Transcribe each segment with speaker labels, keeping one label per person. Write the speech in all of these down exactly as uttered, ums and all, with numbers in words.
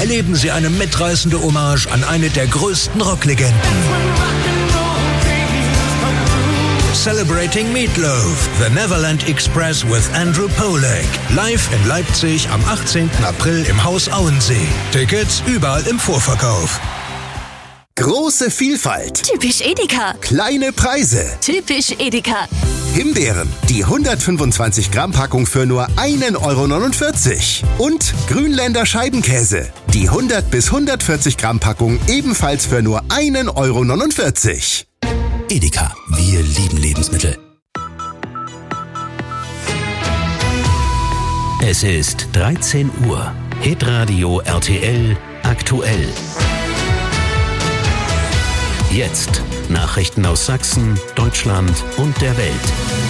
Speaker 1: erleben Sie eine mitreißende Hommage an eine der größten Rocklegenden. Celebrating Meatloaf, The Neverland Express with Andrew Pollack. Live in Leipzig am achtzehnten April im Haus Auensee. Tickets überall im Vorverkauf.
Speaker 2: Große Vielfalt.
Speaker 3: Typisch Edeka.
Speaker 2: Kleine Preise.
Speaker 3: Typisch Edeka.
Speaker 2: Himbeeren, die hundertfünfundzwanzig Gramm Packung für nur ein Euro neunundvierzig. Und Grünländer Scheibenkäse, die hundert bis hundertvierzig Gramm Packung ebenfalls für nur ein Euro neunundvierzig.
Speaker 4: Edeka, wir lieben Lebensmittel. Es ist dreizehn Uhr. Hitradio R T L aktuell. Jetzt Nachrichten aus Sachsen, Deutschland und der Welt.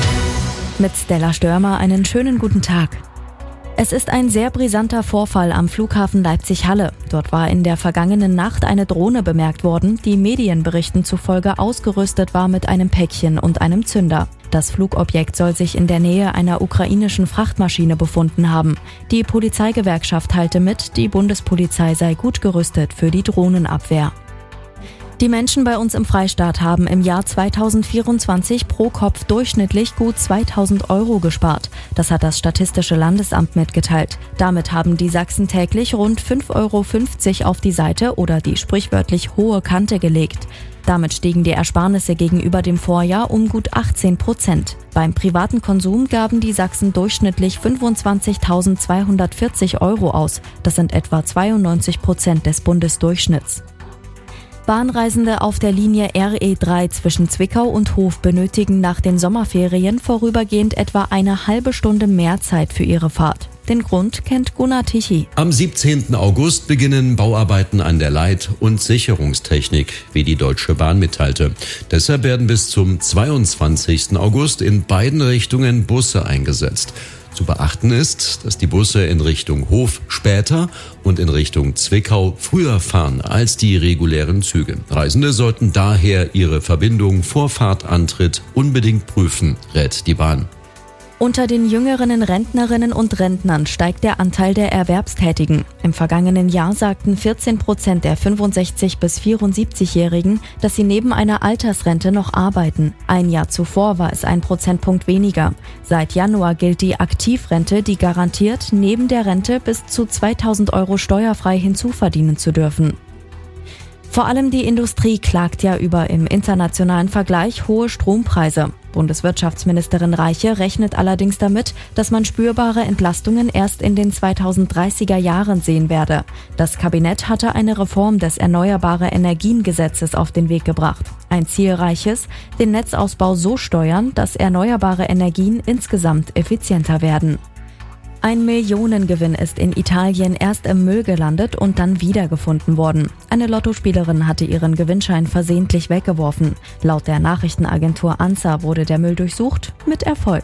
Speaker 5: Mit Stella Störmer einen schönen guten Tag. Es ist ein sehr brisanter Vorfall am Flughafen Leipzig-Halle. Dort war in der vergangenen Nacht eine Drohne bemerkt worden, die Medienberichten zufolge ausgerüstet war mit einem Päckchen und einem Zünder. Das Flugobjekt soll sich in der Nähe einer ukrainischen Frachtmaschine befunden haben. Die Polizeigewerkschaft teilte mit, die Bundespolizei sei gut gerüstet für die Drohnenabwehr. Die Menschen bei uns im Freistaat haben im Jahr zweitausendvierundzwanzig pro Kopf durchschnittlich gut zweitausend Euro gespart. Das hat das Statistische Landesamt mitgeteilt. Damit haben die Sachsen täglich rund fünf Euro fünfzig auf die Seite oder die sprichwörtlich hohe Kante gelegt. Damit stiegen die Ersparnisse gegenüber dem Vorjahr um gut achtzehn Prozent. Beim privaten Konsum gaben die Sachsen durchschnittlich fünfundzwanzigtausendzweihundertvierzig Euro aus. Das sind etwa zweiundneunzig Prozent des Bundesdurchschnitts. Bahnreisende auf der Linie R E drei zwischen Zwickau und Hof benötigen nach den Sommerferien vorübergehend etwa eine halbe Stunde mehr Zeit für ihre Fahrt. Den Grund kennt Gunnar Tichy.
Speaker 6: Am siebzehnten August beginnen Bauarbeiten an der Leit- und Sicherungstechnik, wie die Deutsche Bahn mitteilte. Deshalb werden bis zum zweiundzwanzigsten August in beiden Richtungen Busse eingesetzt. Zu beachten ist, dass die Busse in Richtung Hof später und in Richtung Zwickau früher fahren als die regulären Züge. Reisende sollten daher ihre Verbindung vor Fahrtantritt unbedingt prüfen, rät die Bahn.
Speaker 5: Unter den jüngeren Rentnerinnen und Rentnern steigt der Anteil der Erwerbstätigen. Im vergangenen Jahr sagten vierzehn Prozent der fünfundsechzig- bis vierundsiebzigjährigen, dass sie neben einer Altersrente noch arbeiten. Ein Jahr zuvor war es ein Prozentpunkt weniger. Seit Januar gilt die Aktivrente, die garantiert, neben der Rente bis zu zweitausend Euro steuerfrei hinzuverdienen zu dürfen. Vor allem die Industrie klagt ja über im internationalen Vergleich hohe Strompreise. Bundeswirtschaftsministerin Reiche rechnet allerdings damit, dass man spürbare Entlastungen erst in den zweitausenddreißiger Jahren sehen werde. Das Kabinett hatte eine Reform des Erneuerbare-Energien-Gesetzes auf den Weg gebracht. Ein Ziel Reiches, den Netzausbau so steuern, dass erneuerbare Energien insgesamt effizienter werden. Ein Millionengewinn ist in Italien erst im Müll gelandet und dann wiedergefunden worden. Eine Lottospielerin hatte ihren Gewinnschein versehentlich weggeworfen. Laut der Nachrichtenagentur ANSA wurde der Müll durchsucht, mit Erfolg.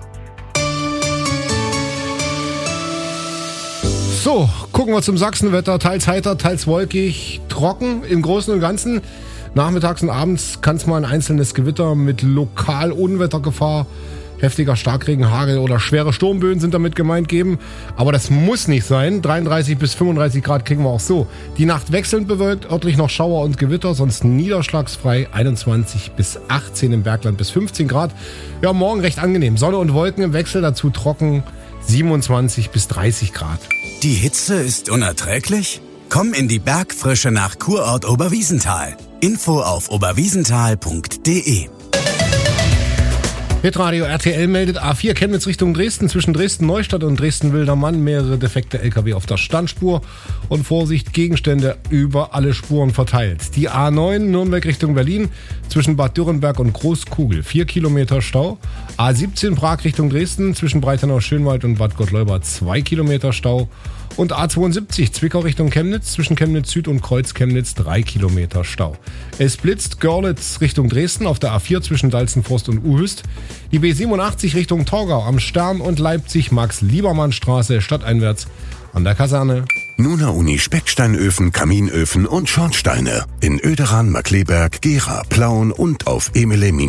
Speaker 7: So, gucken wir zum Sachsenwetter. Teils heiter, teils wolkig, trocken im Großen und Ganzen. Nachmittags und abends kann es mal ein einzelnes Gewitter mit lokal Unwettergefahr, heftiger Starkregen, Hagel oder schwere Sturmböen sind damit gemeint geben. Aber das muss nicht sein. dreiunddreißig bis fünfunddreißig Grad kriegen wir auch so. Die Nacht wechselnd bewölkt, örtlich noch Schauer und Gewitter, sonst niederschlagsfrei. einundzwanzig bis achtzehn im Bergland bis fünfzehn Grad. Ja, morgen recht angenehm. Sonne und Wolken im Wechsel, dazu trocken. siebenundzwanzig bis dreißig Grad.
Speaker 4: Die Hitze ist unerträglich? Komm in die Bergfrische nach Kurort Oberwiesenthal. Info auf oberwiesenthal punkt de.
Speaker 7: Hitradio R T L meldet A vier Chemnitz Richtung Dresden, zwischen Dresden-Neustadt und Dresden-Wildermann mehrere defekte L K W auf der Standspur und Vorsicht, Gegenstände über alle Spuren verteilt. Die A neun Nürnberg Richtung Berlin, zwischen Bad Dürrenberg und Großkugel, vier Kilometer Stau. A siebzehn Prag Richtung Dresden, zwischen Breitenau-Schönwald und Bad Gottleuba, zwei Kilometer Stau. Und A zweiundsiebzig Zwickau Richtung Chemnitz, zwischen Chemnitz Süd und Kreuz Chemnitz, drei Kilometer Stau. Es blitzt Görlitz Richtung Dresden auf der A vier zwischen Dalzenforst und Uhüst. Die B siebenundachtzig Richtung Torgau am Stern und Leipzig Max-Liebermann-Straße stadteinwärts an der Kaserne.
Speaker 2: Nuna Uni Specksteinöfen, Kaminöfen und Schornsteine in Oederan, Markleberg, Gera, Plauen und auf emile